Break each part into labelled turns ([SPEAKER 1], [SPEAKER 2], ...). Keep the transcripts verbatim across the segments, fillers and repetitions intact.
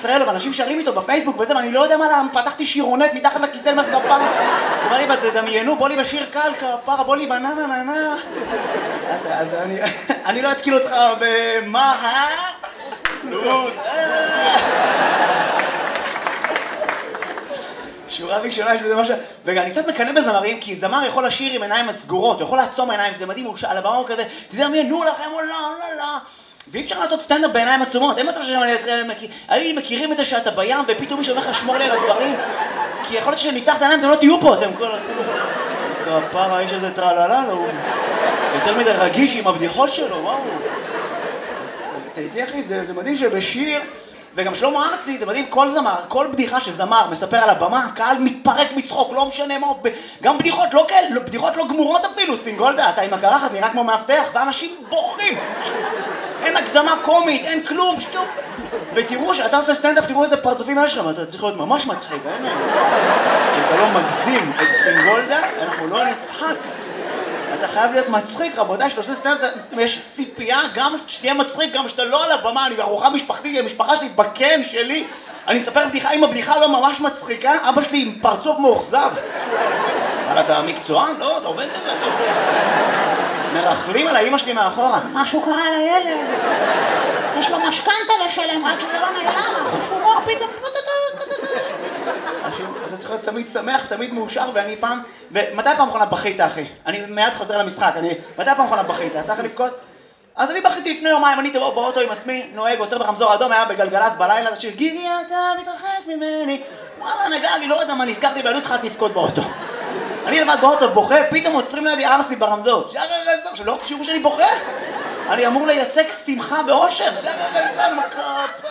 [SPEAKER 1] ישראל, ואנשים שרים איתו בפייסבוק וזה, ואני לא יודע מה, פתחתי שירונט מתחת לכיסא למרכפרה. הוא אמר לי, תדמיינו, בוא לי בשיר קל, כפרה, בוא לי בננה, ננה. אז אני, אני לא אתקיל אותך במה, אה? נו, שורה ראשונה יש בזה משהו, ואני קצת מקנא בזמרים, כי זמר יכול לשיר עם עיניים סגורות, הוא יכול לעצום עיניים, זה מדהים, הוא על הבמה כזה, תדמיינו לכם, או לא, לא, לא. ואי אפשר לעשות סטנדאפ בעיניים עצומות, אין מצב שאני מכירים את זה שאתה בים, ופתאום מישהו אומר לך שמור לי על הדברים, כי יכול להיות שנפתח את העיניים, אתם לא תהיו פה, אתם כל... כפרה, האיש הזה טרללה, הוא יותר מדי רגיש עם הבדיחות שלו, וואו. תהייתי אחי, זה מדהים שבשיר, וגם שלמה ארצי, זה מדהים, כל זמר, כל בדיחה שזמר מספר על הבמה, הקהל מתפרק מצחוק, לא משנה מה, גם בדיחות לא כאלה, בדיחות לא גמורות אפילו, סינגולדה, אתה עם הקרחת נראה כמו מאבטח, ואנשים בוכים. אין הגזמה קומית, אין כלום, שטוב. ותראו שאתה עושה סטנדאפ, תראו איזה פרצופים יש לך, אתה צריך להיות ממש מצחיק, אין? אם אתה לא מגזים את סינגולדה, אנחנו לא נצחק. אתה חייב להיות מצחיק, רבותיי, שאתה עושה סטנדאפ, יש ציפייה גם שתהיה מצחיק, גם שאתה לא על הבמה, אני בארוחה משפחתית, המשפחה שלי, בקן שלי, אני מספר בדיחה, אם הבדיחה לא ממש מצחיקה, אבא שלי עם פרצוף מאוכזב. אבל אתה מקצוען? לא, אתה עובד בזה. מרחלים על האמא שלי מאחורה.
[SPEAKER 2] משהו קרה לילד. יש לו משכנתה לשלם, רק שזה לא נעלם, חושומור פתאום.
[SPEAKER 1] אתה צריך להיות תמיד שמח, תמיד מאושר, ואני פעם... ומתי פעם אחרונה בכית, אחי? אני מיד חוזר למשחק, אני... מתי פעם אחרונה בכית? צריך לבכות? אז אני בכיתי לפני יומיים, אני תבוא באוטו עם עצמי, נוהג, עוצר ברמזור אדום, היה בגלגלץ בלילה, השיר גיגי אתה מתרחק ממני. וואלה, נגע, אני לא יודע מה נזכרתי, ואני התחלתי לבכות באוטו. אני לבד באוטו, בוכה, פתאום עוצרים לידי ארסי ברמזור. שחר רזון, שלא רוצה שיראו שאני בוכה? אני אמור לייצג שמחה ואושר. שחר רזון, מקפה.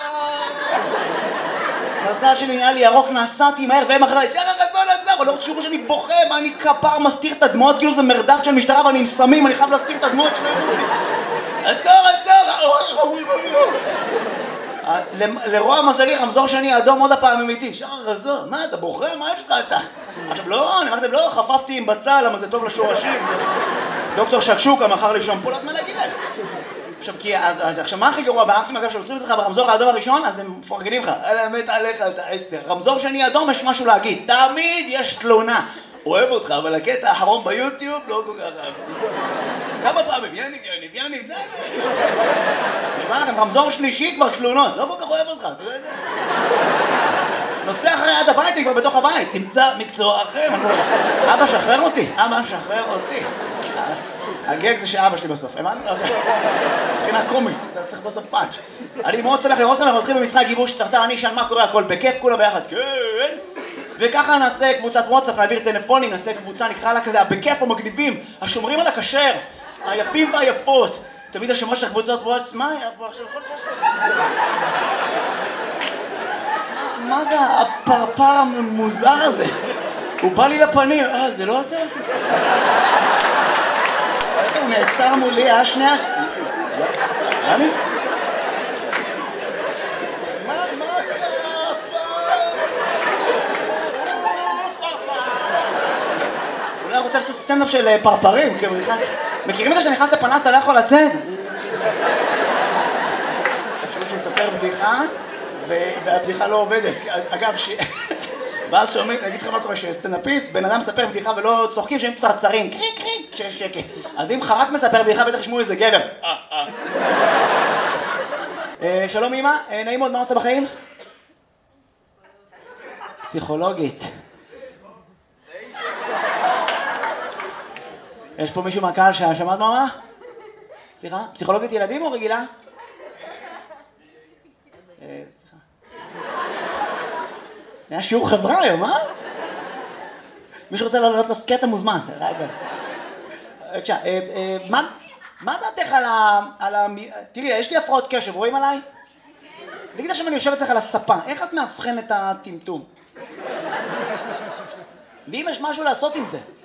[SPEAKER 1] מזל שלי נהיה לי ירוק, נסעתי מהר והם אחריי, שחר רזון עצר, אני לא רוצה שיראו שאני בוכה, ואני כפר מסתיר את הדמעות, כאילו זה מרדף של משטרה ואני עם סמים, אני חייב להסתיר את הדמעות שלהם. עצור, עצור! לרוע מזלי, רמזור שני אדום עוד הפעם אמיתי. שחר רזון, מה אתה בוכה? מה יש לך אתה? עכשיו לא, אני אמרתם לא, חפפתי עם בצל, למה זה טוב לשורשים. דוקטור שקשוקה מכר לי שמפולת מלהגיד להם. עכשיו, כי אז עכשיו מה הכי גרוע בארסים, אגב, שעוצרים אותך ברמזור האדום הראשון, אז הם מפרגנים לך. אלא מת עליך, אתה אסתר. רמזור שני אדום, יש משהו להגיד. תמיד יש תלונה. אוהב אותך, אבל הקטע האחרון ביוטיוב לא כל כך אהבתי. כמה פעמים, יניב, יניב, יניב, די זה. נשמע לכם, רמזור שלישי כבר תלונות, לא כל כך אוהב אותך, אתה יודע את זה? נוסע אחרי עד הבית, אני כבר בתוך הבית, תמצא מקצוע אחר. אבא שחרר אותי, אבא שחרר אותי. הגג זה שאבא שלי בסוף, הבנת? מבחינה קומית, אתה צריך בסוף פאנץ'. אני מאוד שמח לראות כאן, אנחנו הולכים במשחק גיבוש צרצר, אני אשאל מה קורה, הכל בכיף, כולה ביחד, כן. וככה נעשה קבוצת וואטסאפ, נעביר טלפונים, נעשה קבוצה, נקרא לה כזה, הבכיף המגניבים, השומרים על הכשר, היפים והיפות. תמיד השמות של הקבוצות וואטסאפ, מה היה פה עכשיו? מה זה הפרפר המוזר הזה? הוא בא לי לפנים, אה, זה לא אתה? הוא נעצר מולי, אה, שנייה? אני? אולי רוצה לעשות סטנדאפ של פרפרים, כאילו נכנס... מכירים את זה שנכנס לפנס, אתה לא יכול לצאת? תחשבו שהוא יספר בדיחה, והבדיחה לא עובדת. אגב, ואז שאומרים, נגיד לך מה קורה, שסטנדאפיסט, בן אדם מספר בדיחה ולא צוחקים שהם צרצרים, קריק קריק, כשיש שקט. אז אם חרק מספר בדיחה, בטח ישמעו איזה גבר. שלום אמא, נעים מאוד, מה עושה בחיים? פסיכולוגית. יש פה מישהו מהקהל ששמעת מה? סליחה? פסיכולוגית ילדים או רגילה? סליחה. היה שיעור חברה היום, אה? מישהו רוצה לעלות קטע מוזמן. בבקשה, מה דעתך על ה... תראי, יש לי הפרעות קשב, רואים עליי? תגיד עכשיו אני יושבת אצלך על הספה, איך את מאבחן את הטמטום? ואם יש משהו לעשות עם זה?